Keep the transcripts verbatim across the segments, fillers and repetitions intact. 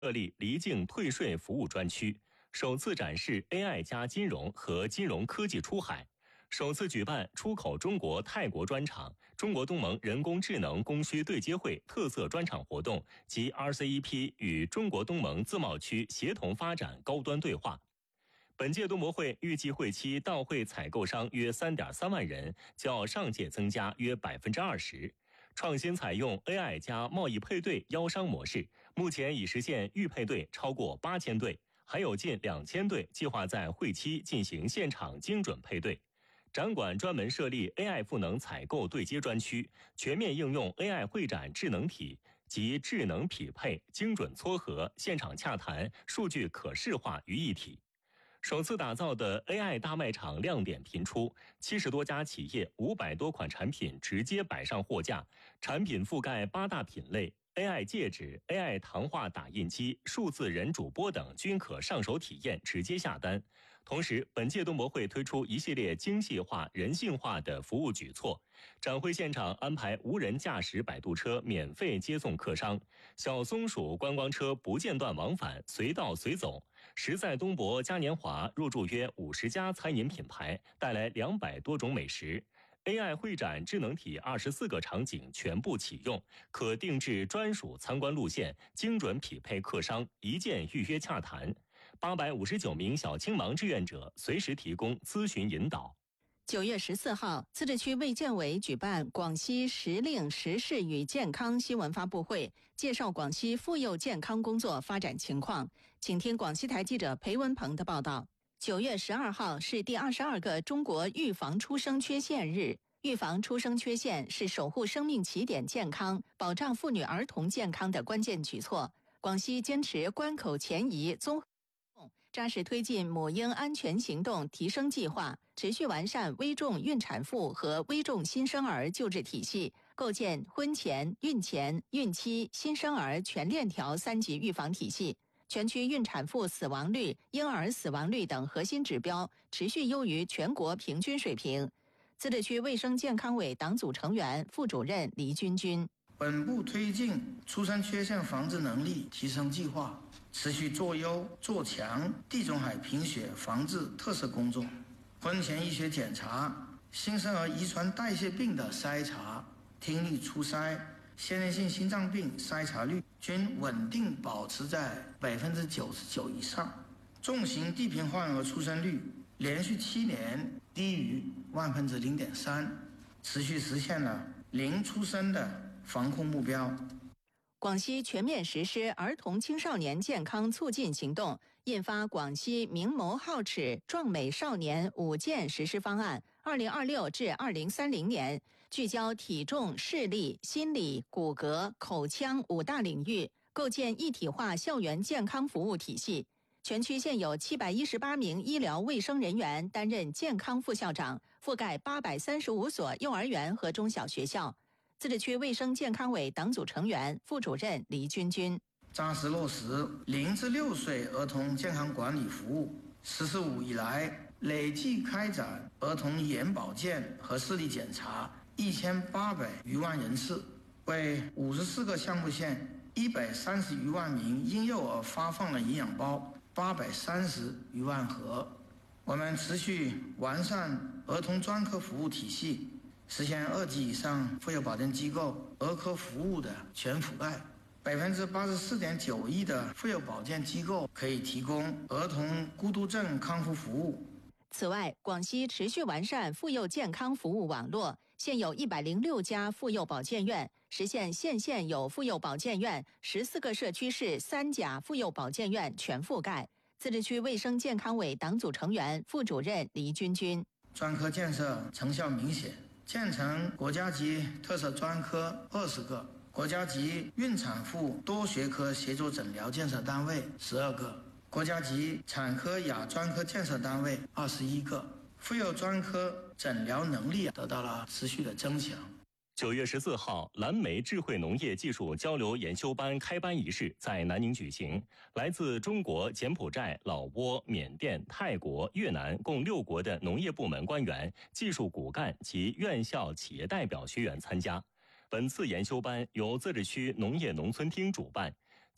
设立离境退税服务专区，首次展示 A I 加金融和金融科技出海，首次举办出口中国泰国专场、中国东盟人工智能供需对接会特色专场活动及 R C E P 与中国东盟自贸区协同发展高端对话。本届冬博会预计会期到会采购商约 三点三万人，较上届增加约 百分之二十。创新采用 A I 加贸易配对邀商模式，目前已实现预配对超过八千对，还有近两千对计划在会期进行现场精准配对。展馆专门设立 A I 赋能采购对接专区，全面应用 A I 会展智能体及智能匹配、精准撮合、现场洽谈、数据可视化于一体。首次打造的 A I 大卖场亮点频出，七十多家企业、五百多款产品直接摆上货架，产品覆盖八大品类。A I 戒指、A I 糖画打印机、数字人主播等均可上手体验，直接下单。同时，本届冬博会推出一系列精细化、人性化的服务举措。展会现场安排无人驾驶摆渡车免费接送客商，小松鼠观光车不间断往返，随到随走。时在东博嘉年华入驻约五十家餐饮品牌，带来两百多种美食。A I 会展智能体二十四个场景全部启用，可定制专属参观路线，精准匹配客商，一键预约洽谈。八百五十九名小青盲志愿者随时提供咨询引导。 九月十四号，自治区卫健委举办广西时令时事与健康新闻发布会，介绍广西妇幼健康工作发展情况。请听广西台记者裴文鹏的报道。九月十二号是第二十二个中国预防出生缺陷日。预防出生缺陷是守护生命起点健康、保障妇女儿童健康的关键举措。广西坚持关口前移综合扎实推进母婴安全行动提升计划，持续完善危重孕产妇和危重新生儿救治体系，构建婚前、孕前、孕期、新生儿全链条三级预防体系。全区孕产妇死亡率、婴儿死亡率等核心指标持续优于全国平均水平。自治区卫生健康委党组成员、副主任黎军军。 本部推进出生缺陷防治能力提升计划，持续做优做强地中海贫血防治特色工作，婚前医学检查、新生儿遗传代谢病的筛查、听力初筛、先天性心脏病筛查率均稳定保持在百分之九十九以上，重型地贫患儿出生率连续七年低于万分之零点三，持续实现了零出生的防控目标。 广西全面实施儿童青少年健康促进行动，印发广西明眸皓齿壮美少年五件实施方案二零二六至二零三零年，聚焦体重、视力、心理、骨骼、口腔五大领域，构建一体化校园健康服务体系。全区现有七百一十八名医疗卫生人员担任健康副校长，覆盖八百三十五所幼儿园和中小学校。自治区卫生健康委党组成员、副主任黎军军。 扎实落实零至六岁儿童健康管理服务，实施五以来累计开展儿童眼保健和视力检查一千八百余万人次，为五十四个项目县一百三十余万名婴幼儿发放了营养包八百三十余万盒。我们持续完善儿童专科服务体系，实现二级以上妇幼保健机构儿科服务的全覆盖，百分之八十四点九一的妇幼保健机构可以提供儿童孤独症康复服务。 此外，广西持续完善妇幼健康服务网络，现有一百零六家妇幼保健院，实现县县有妇幼保健院，十四个社区市三甲妇幼保健院全覆盖。自治区卫生健康委党组成员、副主任黎军军。 专科建设成效明显，建成国家级特色专科二十个，国家级孕产妇多学科协作诊疗建设单位十二个，国家级产科亚专科建设单位二十一个，妇幼专科诊疗能力得到了持续的增强。 九月十四号，蓝莓智慧农业技术交流研修班开班仪式在南宁举行。来自中国、柬埔寨、老挝、缅甸、泰国、越南共六国的农业部门官员、技术骨干及院校企业代表学员参加。本次研修班由自治区农业农村厅主办，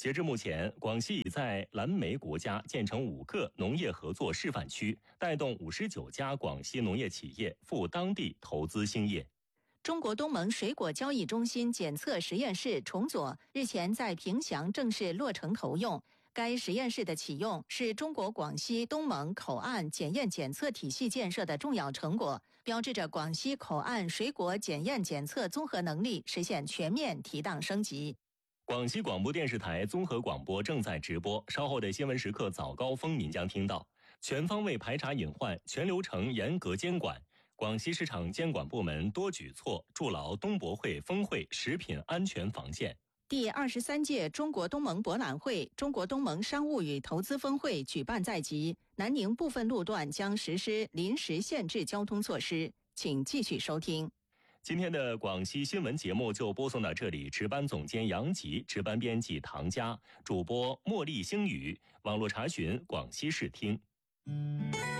截至目前，广西已在蓝莓国家建成五个农业合作示范区，带动五十九家广西农业企业赴当地投资兴业。 中国东盟水果交易中心检测实验室重左日前在凭祥正式落成投用。该实验室的启用是中国广西东盟口岸检验检测体系建设的重要成果，标志着广西口岸水果检验检测综合能力实现全面提档升级。 广西广播电视台综合广播正在直播，稍后的新闻时刻早高峰您将听到全方位排查隐患，全流程严格监管。广西市场监管部门多举措，筑牢东博会峰会食品安全防线。 第二十三届中国东盟博览会、中国东盟商务与投资峰会举办在即，南宁部分路段将实施临时限制交通措施。请继续收听。 今天的广西新闻节目就播送到这里，值班总监杨吉，值班编辑唐佳，主播茉莉星宇，网络查询广西视听。